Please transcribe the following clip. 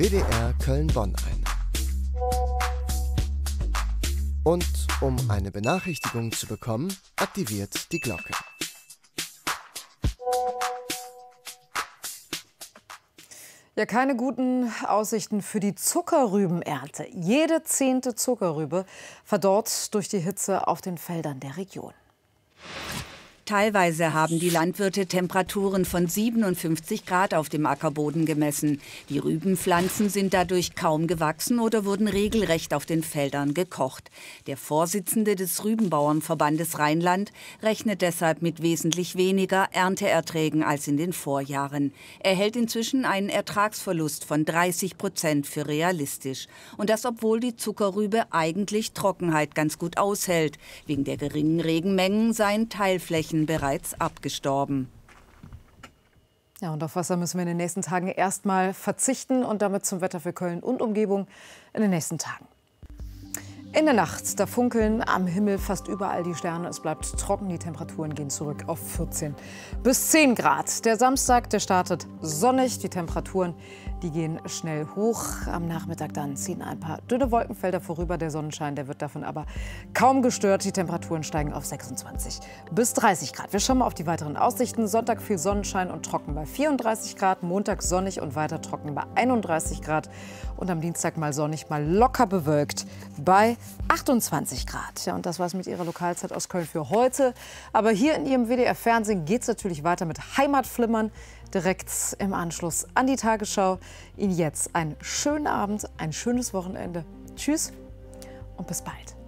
WDR Köln-Bonn ein. Und um eine Benachrichtigung zu bekommen, aktiviert die Glocke. Ja, keine guten Aussichten für die Zuckerrübenernte. Jede 10. Zuckerrübe verdorrt durch die Hitze auf den Feldern der Region. Teilweise haben die Landwirte Temperaturen von 57 Grad auf dem Ackerboden gemessen. Die Rübenpflanzen sind dadurch kaum gewachsen oder wurden regelrecht auf den Feldern gekocht. Der Vorsitzende des Rübenbauernverbandes Rheinland rechnet deshalb mit wesentlich weniger Ernteerträgen als in den Vorjahren. Er hält inzwischen einen Ertragsverlust von 30% für realistisch. Und das, obwohl die Zuckerrübe eigentlich Trockenheit ganz gut aushält. Wegen der geringen Regenmengen seien Teilflächen bereits abgestorben. Ja, und auf Wasser müssen wir in den nächsten Tagen erstmal verzichten und damit zum Wetter für Köln und Umgebung in den nächsten Tagen. In der Nacht, da funkeln am Himmel fast überall die Sterne. Es bleibt trocken, die Temperaturen gehen zurück auf 14 bis 10 Grad. Der Samstag, der startet sonnig, die Temperaturen, die gehen schnell hoch. Am Nachmittag dann ziehen ein paar dünne Wolkenfelder vorüber. Der Sonnenschein, der wird davon aber kaum gestört. Die Temperaturen steigen auf 26 bis 30 Grad. Wir schauen mal auf die weiteren Aussichten. Sonntag viel Sonnenschein und trocken bei 34 Grad. Montag sonnig und weiter trocken bei 31 Grad. Und am Dienstag mal sonnig, mal locker bewölkt bei 28 Grad. Ja, und das war's mit Ihrer Lokalzeit aus Köln für heute. Aber hier in Ihrem WDR-Fernsehen geht es natürlich weiter mit Heimatflimmern. Direkt im Anschluss an die Tagesschau. Ihnen jetzt einen schönen Abend, ein schönes Wochenende. Tschüss und bis bald.